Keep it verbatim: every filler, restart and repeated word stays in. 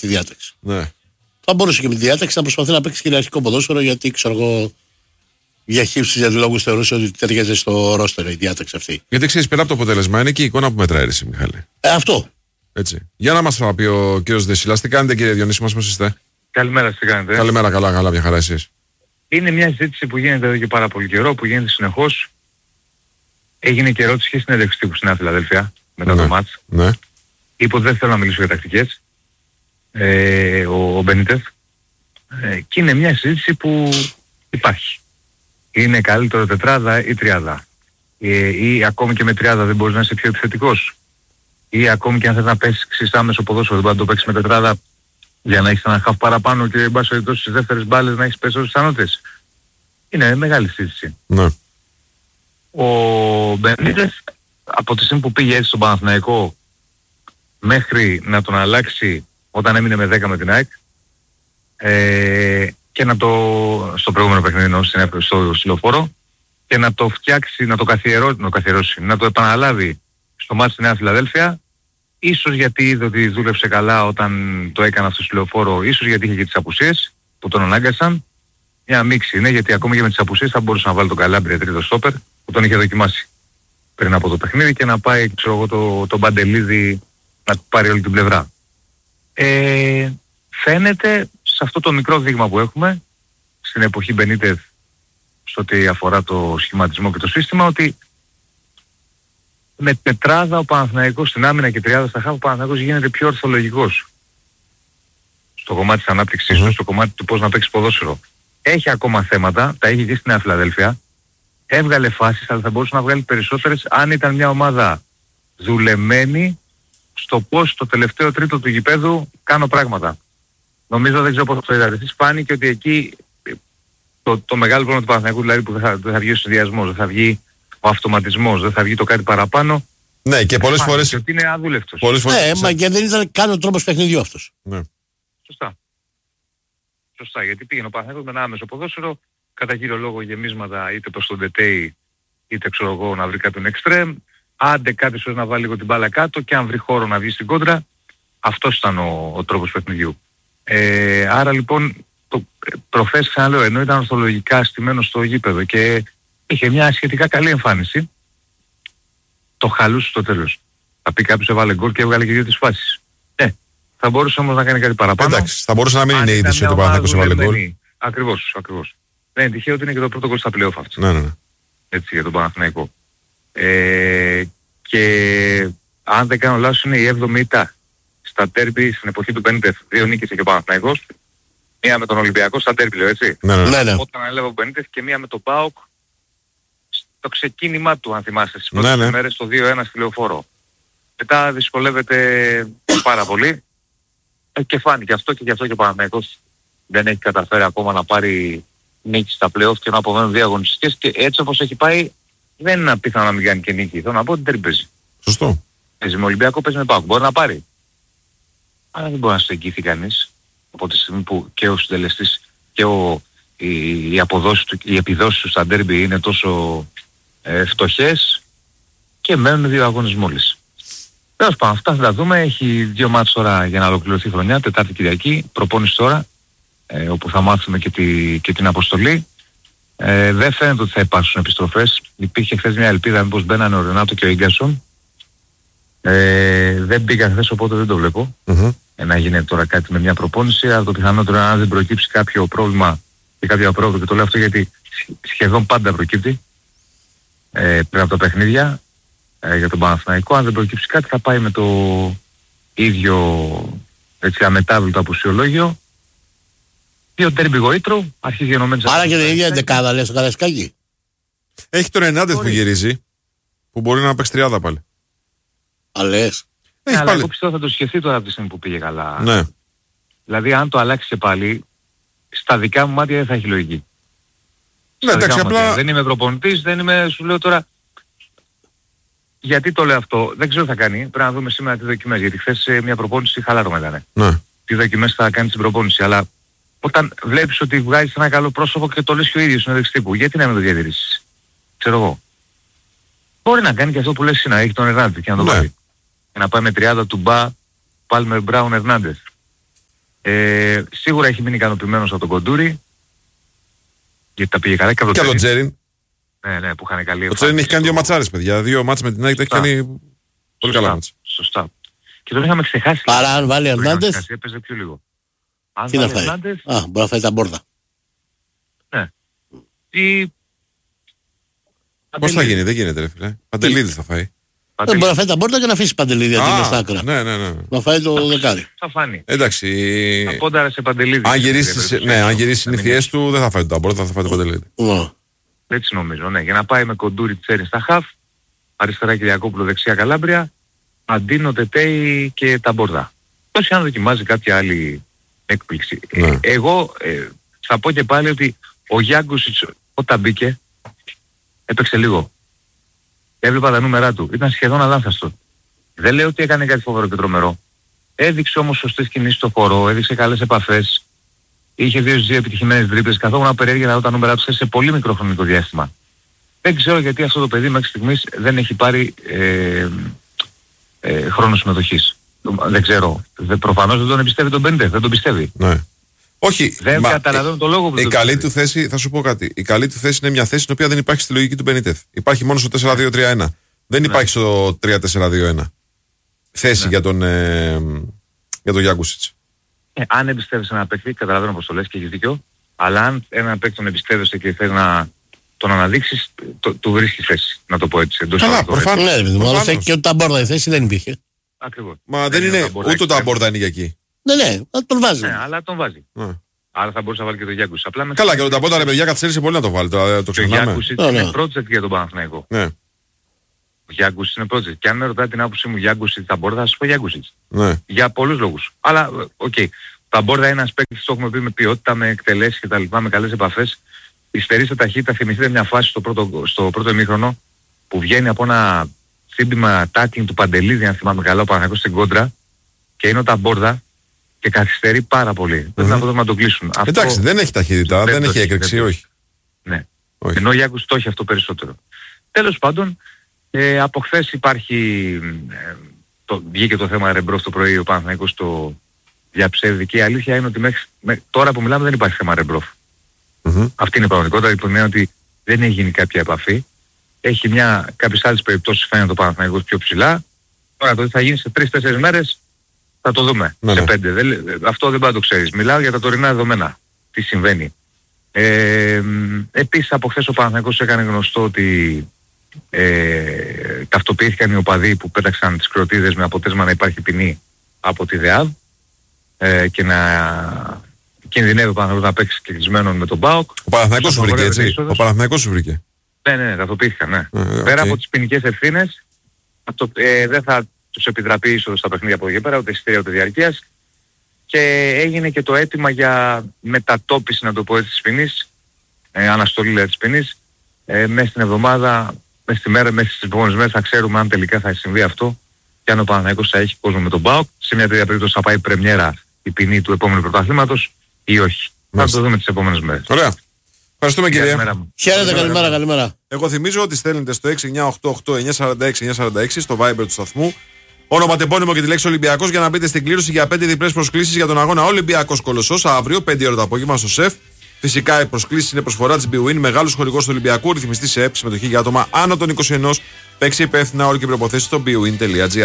στη διάταξη. Ναι. Θα μπορούσε και με τη διάταξη να προσπαθεί να παίξει κυριαρχικό ποδόσφαιρο, γιατί ξέρω εγώ για χύψη για λόγους θεωρούσε ότι ταιριάζει στο ρόστερ η διάταξη αυτή. Γιατί ξέρεις, πέρα από το αποτέλεσμα είναι και η εικόνα που μετράει, εσύ, Μιχάλη. Ε, αυτό. Έτσι. Για να μας το πει ο κύριος Δεσίλας, τι κάνετε, κύριε Διονύση, μας πώς είστε? Καλημέρα, τι κάνετε? Καλημέρα, καλά, καλά, μια χαρά εσείς. Είναι μια συζήτηση που γίνεται εδώ και πάρα πολύ καιρό, που γίνεται συνεχώς. Έγινε και ερώτηση και στην συνέντευξη τύπου στη Νέα Φιλαδέλφια μετά ναι. το μάτς. Ναι. Είπε ότι δεν θέλω να μιλήσω για τακτικές. Ε, ο, ο Μπενίτεθ. Ε, και είναι μια συζήτηση που υπάρχει. Είναι καλύτερο τετράδα ή τριάδα. Ε, ή ακόμη και με τριάδα δεν μπορείς να είσαι πιο επιθετικός. Ή ακόμη και αν θες να παίξεις άμεσο ποδόσφαιρο, δεν μπορεί να το παίξεις με τετράδα για να έχεις ένα χαφ παραπάνω και εν πάση περιπτώσει στις δεύτερες μπάλες να έχεις περισσότερες πιθανότητες. Είναι μεγάλη συζήτηση. Ναι. Ο Μπενίτεθ από τη στιγμή που πήγε έτσι στον Παναθηναϊκό μέχρι να τον αλλάξει όταν έμεινε με δέκα με την ΑΕΚ ε, και να το στο προηγούμενο παιχνίδι στο Συλλοφόρο και να το φτιάξει, να το καθιερώσει, να το, καθιερώσει, να το επαναλάβει στο μάτς στη Νέα Φιλαδέλφια, ίσως γιατί είδε ότι δούλεψε καλά όταν το έκανε αυτό στο Συλλοφόρο, ίσως γιατί είχε και τις απουσίες που τον ανάγκασαν. Μια μίξη είναι, γιατί ακόμη και με τις απουσίες θα μπορούσε να βάλει τον Καλάμπρια τρίτο στόπερ που τον είχε δοκιμάσει πριν από το παιχνίδι και να πάει, ξέρω εγώ, το, το Μπαντελίδη να πάρει όλη την πλευρά. Ε, φαίνεται σε αυτό το μικρό δείγμα που έχουμε στην εποχή Μπενίτεθ στο ότι αφορά το σχηματισμό και το σύστημα, ότι με τετράδα ο Παναθηναϊκός στην άμυνα και τριάδα στα χάφη, ο Παναθηναϊκός γίνεται πιο ορθολογικός στο κομμάτι της ανάπτυξης, mm-hmm. στο κομμάτι του πώς να παίξει ποδόσφαιρο. Έχει ακόμα θέματα, τα έχει και στη Νέα Φιλαδέλφια. Έβγαλε φάσεις, αλλά θα μπορούσε να βγάλει περισσότερες αν ήταν μια ομάδα δουλεμένη στο πώς το τελευταίο τρίτο του γηπέδου κάνω πράγματα. Νομίζω, δεν ξέρω πώς θα το είδατε εσείς, φάνηκε ότι εκεί το, το μεγάλο πρόβλημα του Παναθηναϊκού, δηλαδή που δεν θα, δεν θα βγει ο συνδυασμός, δεν θα βγει ο αυτοματισμός, δεν θα βγει το κάτι παραπάνω. Ναι, και πολλές φορές... ότι είναι αδούλευτος. Πολλές φορές... Ναι, μα και δεν ήταν καν ο τρόπος παιχνιδιού αυτός. Ναι. Σωστά. Σωστά, γιατί πήγαινε ο Παναθηναϊκός με ένα άμεσο ποδόσφαιρο, κατά κύριο λόγο γεμίσματα είτε προς τον Τετέι, είτε ξέρω εγώ να βρει κάποιον εξτρέμ, άντε κάποιος να βάλει λίγο την μπάλα κάτω και αν βρει χώρο να βγει στην κόντρα, αυτός ήταν ο, ο τρόπος παιχνιδιού. Ε, άρα λοιπόν, το, προφές ξαναλέω, ενώ ήταν ορθολογικά στημένο στο γήπεδο και είχε μια σχετικά καλή εμφάνιση, το χαλούσε στο τέλος. Θα πει κάποιος έβαλε γκολ και έβγαλε και δύο τις φάσεις. Ε, θα μπορούσε όμως να κάνει κάτι παραπάνω. Εντάξει, θα μπορούσε να μην είναι είδηση ότι ο Παναθηναϊκός έβαλε γκολ. Ακριβώς, ακριβώς. Δεν είναι τυχαίο ότι είναι και το πρώτο γκολ στα play-off αυτό. Ναι, ναι, ναι. Έτσι, για τον Παναθηναϊκό. Ε, και αν δεν κάνω λάθος είναι η έβδομη ήττα στα τέρμπι στην εποχή του Μπενίτεθ. Δύο νίκες και ο Παναθηναϊκός. Μία με τον Ολυμπιακό στα τέρμπι, λέω, έτσι. Ναι, ναι. Ναι, ναι. Όταν έλαβε ο Μπενίτεθ και μία με τον ΠΑΟΚ στο ξεκίνημά του, αν θυμάστε, στις πρώτες ναι, ναι. μέρες το δύο ένα στη Λεωφόρο. Μετά δυσκολεύεται πάρα πολύ ε, και φάνηκε αυτό και γι' αυτό και ο Παναθηναϊκός δεν έχει καταφέρει ακόμα να πάρει νίκη στα play-off και να απομένουν δύο αγωνιστικές, και έτσι όπως έχει πάει δεν είναι απίθανο να μην κάνει και νίκη. Θέλω να πω ότι δεν παίζει. Σωστό. Παίζει με Ολυμπιακό, παίζει με ΠΑΟΚ. Μπορεί να πάρει. Αλλά δεν μπορεί να στο εγγυηθεί κανείς από τη στιγμή που και ο συντελεστής και ο, οι, οι, αποδόσεις του, οι επιδόσεις του στα ντέρμπι είναι τόσο ε, φτωχές και μένουν δύο αγώνες μόλις. Τέλος πάντων, αυτά θα τα δούμε. Έχει δύο μάτς τώρα για να ολοκληρωθεί η χρονιά, Τετάρτη Κυριακή, προπόνηση τώρα, ε, όπου θα μάθουμε και, τη, και την αποστολή. Ε, δεν φαίνεται ότι θα υπάρξουν επιστροφές. Υπήρχε χθες μια ελπίδα μήπως μπαίνανε ο Ρενάτο και ο Ίγκασον. Ε, δεν πήγα χθες, οπότε δεν το βλέπω. Mm-hmm. Ε, να γίνει τώρα κάτι με μια προπόνηση, αλλά το πιθανότερο αν δεν προκύψει κάποιο πρόβλημα ή κάποιο απρόβλημα, και το λέω αυτό γιατί σχεδόν πάντα προκύπτει ε, πριν από τα παιχνίδια ε, για τον Παναθηναϊκό, αν δεν προκύψει κάτι θα πάει με το ίδιο έτσι αμετάβλητο απουσιολόγιο. Δύο τέρμπι γοήτρου, αρχίζει γενομένες. Άρα και την ίδια δεκάδα λες ο Καραϊσκάκη. Έχει τον Ρενάντεθ που γυρίζει, που μπορεί να παίξει τριάδα πάλι. Α, λες. Ναι, αλλά εγώ πιστεύω θα το σκεφτεί τώρα από τη στιγμή που πήγε καλά. Ναι. Δηλαδή αν το αλλάξει και πάλι, στα δικά μου μάτια δεν θα έχει λογική. Ναι, εντάξει, απλά... Δεν είμαι προπονητής, δεν είμαι, σου λέω τώρα... Γιατί το λέω αυτό, δεν ξέρω τι θα κάνει. Πρέπει να δούμε σήμερα τι δοκιμές. Γιατί χθες μια προπόνηση χαλάρωμα ήταν. Ναι. Τι δοκιμές θα κάνει στην προπόνηση. Αλλά όταν βλέπεις ότι βγάζεις ένα καλό πρόσωπο και το λες και ο ίδιος συνέντευξη τύπου, γιατί να μην το διατηρήσεις. Ξέρω εγώ. Μπορεί να κάνει και αυτό που λες να έχει τον Ερνάντεθ και να το ναι. βάλει. Και να πάει με τριάδα του Μπα, Πάλμερ, Μπράουν, Ερνάντεθ. Ε, σίγουρα έχει μείνει ικανοποιημένος από τον Κοντούρη, γιατί τα πήγε καλά και από τον Τζέριν. Ναι, ναι, που είχαν καλή. Ο Τζέριν έχει κάνει δύο ματσάρες, παιδιά. Δύο μάτς με την ΑΕΚ, έχει κάνει πολύ καλά μάτς. Σωστά. Και τον είχαμε ξεχάσει. Παρά αν βάλει ο Ερνάντες. Έπαιζε πιο λίγο. Αν τι να φάει. Α, μπορεί να φάει τα μπόρδα. Ναι. Τι... Πώς θα γίνει, δεν γίνεται ρε φίλε. Παντελίδης θα φάει. Δεν μπορεί να φάει τα μπόρδα και να αφήσει Παντελίδη αντί για στα άκρα. Ναι, ναι, ναι. Να φάει το δεκάρι. Θα φάνει. Εντάξει. Θα πόνταρε σε Παντελίδη. Αν γυρίσει ναι, τις συνήθειές του δεν θα φάει τα μπόρδα, θα φάει το Παντελίδη. Έτσι νομίζω, ναι. Για να πάει με Κοντούρη Τσέριν στα χαφ, αριστερά Κυριακόπουλο, δεξιά Καλάμπρια, Αντίνο, Τετέι και τα μπόρδα. Τόσο αν δοκιμάζει κάποια άλλη έκπληξη. Ναι. Ε, εγώ ε, θα πω και πάλι ότι ο Γιάνκουσιτς όταν μπήκε έπαιξε λίγο. Έβλεπα τα νούμερά του. Ήταν σχεδόν αλάνθαστο. Δεν λέω ότι έκανε κάτι φοβερό και τρομερό. Έδειξε όμως σωστές κινήσεις στο χώρο, έδειξε καλές επαφές. Είχε δύο δύο επιτυχημένες τρίπλες. Καθόμουν περίεργα να δω τα νούμερά του σε πολύ μικρό χρονικό διάστημα. Δεν ξέρω γιατί αυτό το παιδί μέχρι στιγμής δεν έχει πάρει ε, ε, χρόνο συμμετοχής. Δεν ξέρω. Δεν, προφανώς δεν τον εμπιστεύει τον Μπέντε. Δεν τον πιστεύει. Ναι. Όχι. Δεν καταλαβαίνω το λόγο που η το καλή του θέση, θα σου πω κάτι. Η καλή του θέση είναι μια θέση στην οποία δεν υπάρχει στη λογική του Μπενίτεθ. Υπάρχει μόνο στο τέσσερα δύο τρία ένα. Δεν υπάρχει ναι. στο τρία τέσσερα δύο ένα. Θέση ναι. για τον, ε, για τον Γιάνκουσιτς. Ε, αν εμπιστεύεσαι ένα παίκτη, καταλαβαίνω πως το λες και έχεις δίκιο. Αλλά αν ένα παίκτη τον εμπιστεύεσαι και θέλει να τον αναδείξεις, το, του βρίσκει θέση. Να το πω έτσι. Καλά, προφανώς. Ναι, και τα μπόρδα η θέση δεν υπήρχε. Ακριβώς. Μα δεν είναι, ούτε τα μπόρδα είναι για εκεί. Ναι, ναι, τον βάζει. Ναι, αλλά τον βάζει. Ναι. Άρα θα μπορούσε να βάλει και τον Γιάνκουσιτς. Απλά με... Καλά, και τον Ταμπότα ρε παιδιά καθυστέρησε πολύ να το βάλει. Το, το ξεχνάμε. Ο Γιάνκουσιτς είναι project για τον Παναθηναϊκό. Ναι. Ο Γιάνκουσιτς είναι project. Και αν με ρωτάτε την άποψή μου Γιάνκουσιτς τα μπόρδα, θα σας πω Γιάνκουσιτς. Ναι. Για πολλούς λόγους. Αλλά, οκ. Okay. Τα μπόρδα είναι ένας παίκτης, το έχουμε πει, με ποιότητα, με εκτελέσεις και τα λοιπά, με καλές επαφές. Υστερεί σε ταχύτητα. Θυμηθείτε μια φάση στο πρώτο, στο πρώτο ημίχρονο που βγαίνει από ένα σύμπημα tackling του Παντελίδη, αν θυμάμαι καλά, ο Παναθηναϊκός στην κόντρα και είναι ο Ταμπόρδα και καθυστερεί πάρα πολύ. Mm-hmm. Πρέπει να μπορούμε να το κλείσουν. Εντάξει, αυτό... δεν έχει ταχύτητα, δεν, δεν έχει έκρηξη, όχι. Ναι. όχι. Ενώ ο Γιάνκουσιτς το έχει αυτό περισσότερο. Τέλος πάντων, ε, από χθες υπάρχει, ε, το, βγήκε το θέμα Ρεμπρόφ το πρωί, ο Παναθηναϊκός το διαψεύδει και η αλήθεια είναι ότι μέχρι, με, τώρα που μιλάμε δεν υπάρχει θέμα Ρεμπρόφ. Mm-hmm. Αυτή είναι η πραγματικότητα, που είναι ότι δεν έχει γίνει κάποια επαφή. Έχει μια, κάποιες άλλες περιπτώσεις φαίνεται το Παναθηναϊκός πιο ψηλά. Τώρα το τι θα γίνει σε τρεις τέσσερις μέρες θα το δούμε. Ναι, σε ναι. πέντε. Δεν, αυτό δεν πάντα το ξέρεις. Μιλάω για τα τωρινά δεδομένα. Τι συμβαίνει. Ε, επίσης από χθες ο Παναθηναϊκός έκανε γνωστό ότι ε, ταυτοποιήθηκαν οι οπαδοί που πέταξαν τις κροτίδες με αποτέλεσμα να υπάρχει ποινή από τη ΔΕΑΒ ε, και να κινδυνεύει ο Παναθηναϊκός να παίξει κερδισμένον με τον ΠΑΟΚ. Ο Παναθηναϊκός σου βρήκε έτσι. Ο Παναθηναϊκός σου βρήκε. Ναι, ναι, ναι, ταυτοποιήθηκαν, ναι. Ε, okay. Πέρα από τις ποινικές ευθύνες, αυτό, ε, δεν θα τους επιτραπεί είσοδο στα παιχνίδια από εκεί πέρα, ούτε εισιτήρια ούτε διαρκείας. Και έγινε και το αίτημα για μετατόπιση, να το πω έτσι, της ποινής, ε, αναστολή δηλαδή της ποινής, ε, μέσα στην εβδομάδα, μέσα στη μέρα, μέσα στις επόμενες μέρες θα ξέρουμε αν τελικά θα συμβεί αυτό και αν ο Παναθηναϊκός θα έχει κόσμο με τον ΠΑΟΚ. Σε μια τέτοια περίπτωση θα πάει πρεμιέρα η ποινή του επόμενου πρωταθλήματος ή όχι. Μάλιστα. Θα το δούμε τις επόμενες μέρες. Ωραία. Ευχαριστούμε κύριε. Χαίρετε, καλημέρα, καλημέρα. Εγώ θυμίζω ότι στέλνετε στο έξι εννιά οκτώ οκτώ εννιά τέσσερα έξι εννιά τέσσερα έξι στο Viber του σταθμού όνομα, τεπώνυμο και τη λέξη Ολυμπιακός για να μπείτε στην κλήρωση για πέντε διπλές προσκλήσεις για τον αγώνα Ολυμπιακός Κολοσσός αύριο πέντε ώρα το απόγευμα στο ΣΕΦ. Φυσικά οι προσκλήσεις είναι προσφορά της BWIN, μεγάλος χορηγός του Ολυμπιακού, ρυθμιστή σε ΕΠ, συμμετοχή για άτομα άνω των είκοσι ένα. Παίξει υπεύθυνα, όροι και προποθέσεις στο bwin τελεία gr.